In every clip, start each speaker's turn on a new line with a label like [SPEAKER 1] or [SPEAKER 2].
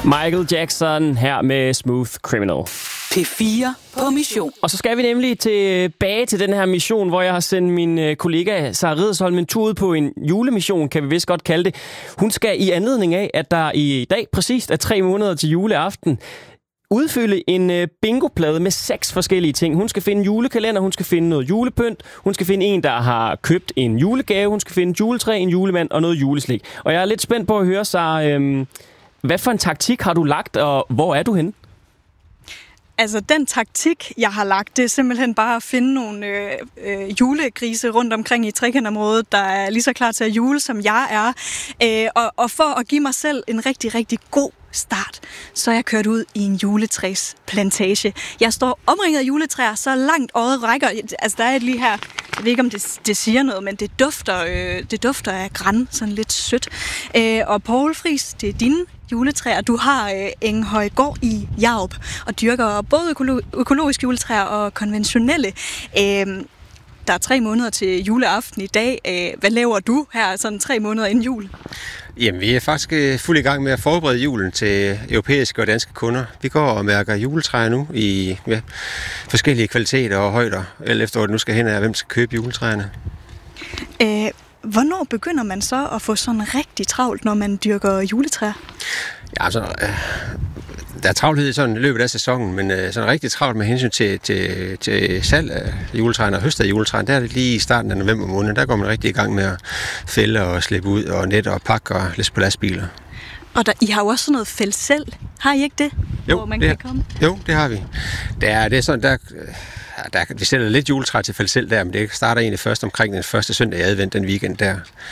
[SPEAKER 1] Michael Jackson her med Smooth Criminal.
[SPEAKER 2] P4 på mission.
[SPEAKER 1] Og så skal vi nemlig tilbage til den her mission, hvor jeg har sendt min kollega Sara Ridersholm en tur ud på en julemission, kan vi vist godt kalde det. Hun skal i anledning af, at der i dag præcist er 3 måneder til juleaften, udfylde en bingoplade med 6 forskellige ting. Hun skal finde en julekalender, hun skal finde noget julepynt, hun skal finde en, der har købt en julegave, hun skal finde et juletræ, en julemand og noget juleslik. Og jeg er lidt spændt på at høre, Sara, hvad for en taktik har du lagt, og hvor er du henne?
[SPEAKER 3] Altså, den taktik, jeg har lagt, det er simpelthen bare at finde nogle julegrise rundt omkring i Trekantområdet, der er lige så klar til at jule, som jeg er. Og for at give mig selv en rigtig, rigtig god start, så er jeg kørt ud i en juletræsplantage. Jeg står omringet af juletræer, så langt øjet rækker. Altså, der er et lige her, jeg ved ikke, om det siger noget, men det dufter af gran, sådan lidt sødt. Og Poul Friis, det er dine juletræer. Du har Enghøjgård i Hjarup og dyrker både økologiske juletræer og konventionelle. Der er 3 måneder til juleaften i dag. Hvad laver du her sådan 3 måneder inden jul?
[SPEAKER 4] Jamen, vi er faktisk fuld i gang med at forberede julen til europæiske og danske kunder. Vi går og mærker juletræer nu i forskellige kvaliteter og højder, eller efter det nu skal hen af, hvem skal købe juletræerne.
[SPEAKER 3] Hvornår begynder man så at få sådan rigtig travlt, når man dyrker juletræer?
[SPEAKER 4] Ja, altså, der er travlhed i sådan løbet af sæsonen, men sådan rigtig travlt med hensyn til salg af juletræerne og høst af juletræerne, der er det lige i starten af november måned. Der går man rigtig i gang med at fælde og slippe ud og net og pakke og læse på lastbiler. Og
[SPEAKER 3] I har jo også sådan noget fældsel. Har I ikke det?
[SPEAKER 4] Jo,
[SPEAKER 3] hvor man kan komme?
[SPEAKER 4] Jo, det har vi. Det er sådan, vi sælger lidt juletræ til fældsel der, men det starter egentlig først omkring den første søndag i advent, den weekend der.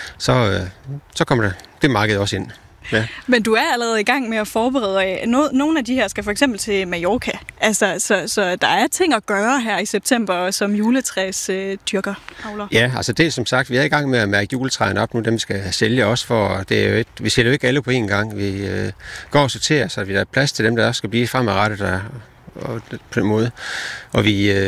[SPEAKER 4] Så kommer det marked også ind. Ja.
[SPEAKER 3] Men du er allerede i gang med at forberede. Nogle af de her skal for eksempel til Mallorca. Altså, så der er ting at gøre her i september som juletræsdyrker.
[SPEAKER 4] Ja, altså det er som sagt, vi er i gang med at mærke juletræerne op nu, dem vi skal sælge også, for det er jo vi sælger jo ikke alle på én gang. Vi går og sorterer, så der er plads til dem, der skal blive fremadrettet og på den måde. Og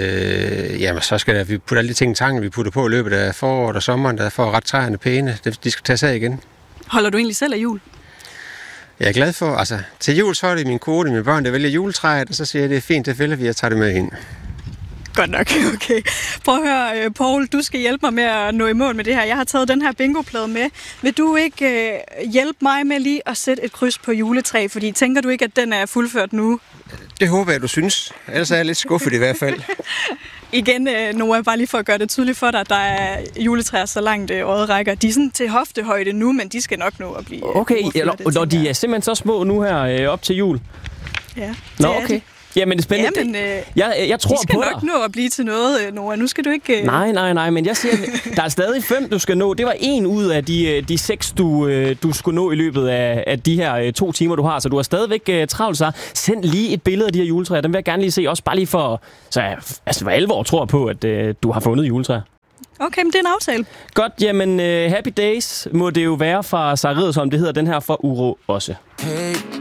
[SPEAKER 4] så skal vi putte alle de ting i tanken, vi putter på i løbet af foråret og sommeren, der får ret træerne pæne. De skal tages af igen.
[SPEAKER 3] Holder du egentlig selv af jul?
[SPEAKER 4] Jeg er glad for, altså til jul så er det min kone og mine børn, der vælger juletræet, og så siger jeg, det er fint, det vælger vi, at tage det med ind.
[SPEAKER 3] Godt nok, okay. Prøv at høre, Poul, du skal hjælpe mig med at nå i mål med det her. Jeg har taget den her bingoplade med. Vil du ikke hjælpe mig med lige at sætte et kryds på juletræ, fordi tænker du ikke, at den er fuldført nu?
[SPEAKER 4] Det håber jeg, du synes. Ellers er jeg lidt skuffet i hvert fald.
[SPEAKER 3] Igen, Noah, bare lige for at gøre det tydeligt for dig, at der er juletræer så langt øjet rækker. De er sådan til hoftehøjde nu, men de skal nok nå at blive...
[SPEAKER 1] Okay, når de er simpelthen så små nu her op til jul?
[SPEAKER 3] Ja,
[SPEAKER 1] nå, okay. Det. Jamen, det er spændende.
[SPEAKER 3] Jamen,
[SPEAKER 1] jeg tror
[SPEAKER 3] de skal
[SPEAKER 1] på
[SPEAKER 3] nok nå at blive til noget, Noah. Nu skal du ikke...
[SPEAKER 1] Nej, men jeg siger, der er stadig 5, du skal nå. Det var 1 ud af de 6, du skulle nå i løbet af de her 2 timer, du har. Så du har stadigvæk travlt, så send lige et billede af de her juletræer. Dem vil jeg gerne lige se, også bare lige for... Så for alvor tror på, at du har fundet juletræer.
[SPEAKER 3] Okay, men det er en aftale.
[SPEAKER 1] Godt, jamen Happy Days må det jo være fra Sara Ridersholm. Det hedder den her for Uro også. Hey.